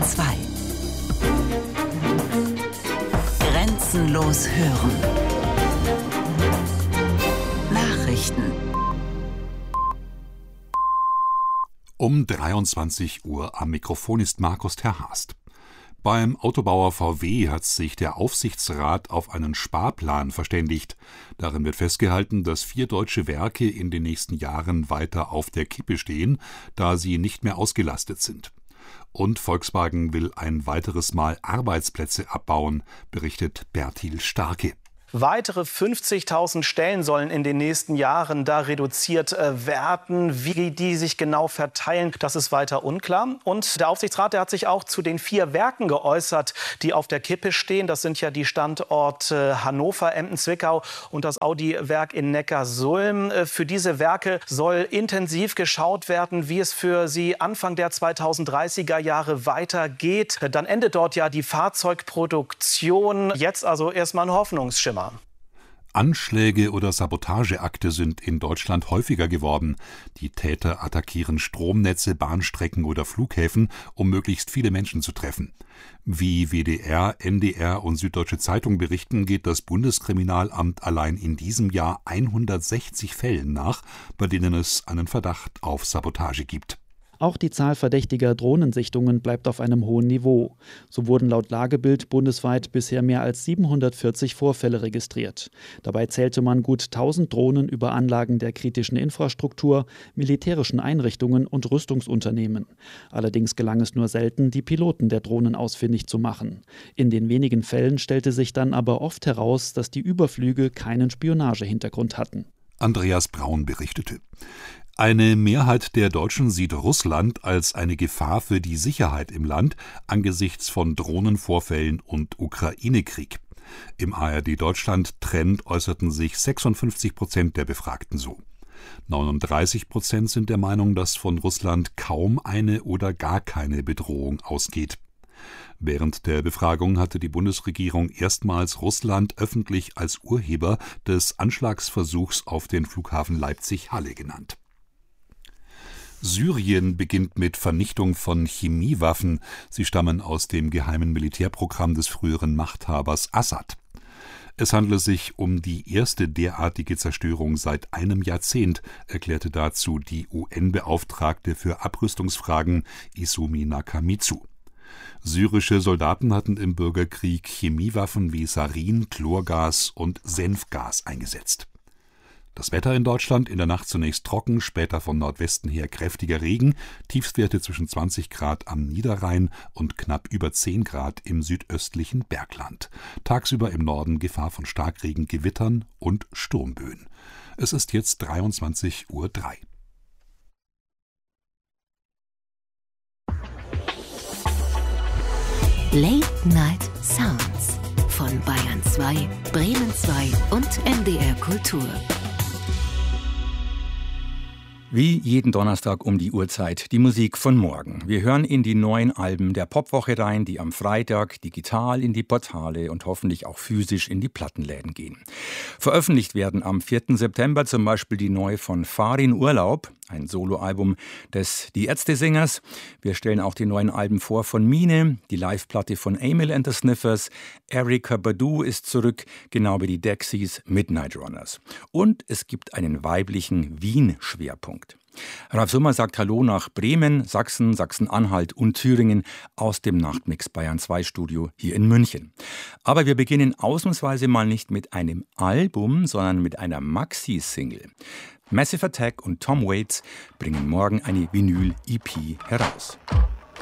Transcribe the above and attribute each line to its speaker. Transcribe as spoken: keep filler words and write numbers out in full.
Speaker 1: zwei. Grenzenlos hören. Nachrichten.
Speaker 2: Um dreiundzwanzig Uhr am Mikrofon ist Markus Terhast. Beim Autobauer V W hat sich der Aufsichtsrat auf einen Sparplan verständigt. Darin wird festgehalten, dass vier deutsche Werke in den nächsten Jahren weiter auf der Kippe stehen, da sie nicht mehr ausgelastet sind. Und Volkswagen will ein weiteres Mal Arbeitsplätze abbauen, berichtet Bertil Starke.
Speaker 3: Weitere fünfzigtausend Stellen sollen in den nächsten Jahren da reduziert äh, werden. Wie die sich genau verteilen, das ist weiter unklar. Und der Aufsichtsrat, der hat sich auch zu den vier Werken geäußert, die auf der Kippe stehen. Das sind ja die Standorte Hannover, Emden, Zwickau und das Audi-Werk in Neckarsulm. Äh, für diese Werke soll intensiv geschaut werden, wie es für sie Anfang der zweitausenddreißiger Jahre weitergeht. Äh, dann endet dort ja die Fahrzeugproduktion. Jetzt also erstmal ein Hoffnungsschimmer.
Speaker 2: Anschläge oder Sabotageakte sind in Deutschland häufiger geworden. Die Täter attackieren Stromnetze, Bahnstrecken oder Flughäfen, um möglichst viele Menschen zu treffen. Wie W D R, N D R und Süddeutsche Zeitung berichten, geht das Bundeskriminalamt allein in diesem Jahr hundertsechzig Fällen nach, bei denen es einen Verdacht auf Sabotage gibt.
Speaker 4: Auch die Zahl verdächtiger Drohnensichtungen bleibt auf einem hohen Niveau. So wurden laut Lagebild bundesweit bisher mehr als siebenhundertvierzig Vorfälle registriert. Dabei zählte man gut tausend Drohnen über Anlagen der kritischen Infrastruktur, militärischen Einrichtungen und Rüstungsunternehmen. Allerdings gelang es nur selten, die Piloten der Drohnen ausfindig zu machen. In den wenigen Fällen stellte sich dann aber oft heraus, dass die Überflüge keinen Spionagehintergrund hatten.
Speaker 2: Andreas Braun berichtete. Eine Mehrheit der Deutschen sieht Russland als eine Gefahr für die Sicherheit im Land angesichts von Drohnenvorfällen und Ukraine-Krieg. Im A R D Deutschland-Trend äußerten sich sechsundfünfzig Prozent der Befragten so. neununddreißig Prozent sind der Meinung, dass von Russland kaum eine oder gar keine Bedrohung ausgeht. Während der Befragung hatte die Bundesregierung erstmals Russland öffentlich als Urheber des Anschlagsversuchs auf den Flughafen Leipzig-Halle genannt. Syrien beginnt mit Vernichtung von Chemiewaffen. Sie stammen aus dem geheimen Militärprogramm des früheren Machthabers Assad. Es handle sich um die erste derartige Zerstörung seit einem Jahrzehnt, erklärte dazu die U N-Beauftragte für Abrüstungsfragen Izumi Nakamitsu. Syrische Soldaten hatten im Bürgerkrieg Chemiewaffen wie Sarin, Chlorgas und Senfgas eingesetzt. Das Wetter in Deutschland in der Nacht zunächst trocken, später von Nordwesten her kräftiger Regen, Tiefstwerte zwischen zwanzig Grad am Niederrhein und knapp über zehn Grad im südöstlichen Bergland. Tagsüber im Norden Gefahr von Starkregen, Gewittern und Sturmböen. Es ist jetzt dreiundzwanzig Uhr drei.
Speaker 5: Late Night Sounds von Bayern zwei, Bremen zwei und N D R Kultur.
Speaker 6: Wie jeden Donnerstag um die Uhrzeit die Musik von morgen. Wir hören in die neuen Alben der Popwoche rein, die am Freitag digital in die Portale und hoffentlich auch physisch in die Plattenläden gehen. Veröffentlicht werden am vierten September zum Beispiel die neue von Farin Urlaub, ein Soloalbum des Die Ärzte-Sängers. Wir stellen auch die neuen Alben vor von Mine, die Live-Platte von Emil and the Sniffers, Erykah Badu ist zurück, genau wie die Dexys, Midnight Runners. Und es gibt einen weiblichen Wien-Schwerpunkt. Ralf Sommer sagt Hallo nach Bremen, Sachsen, Sachsen-Anhalt und Thüringen aus dem Nachtmix Bayern zwei Studio hier in München. Aber wir beginnen ausnahmsweise mal nicht mit einem Album, sondern mit einer Maxi-Single. Massive Attack und Tom Waits bringen morgen eine Vinyl-E P heraus.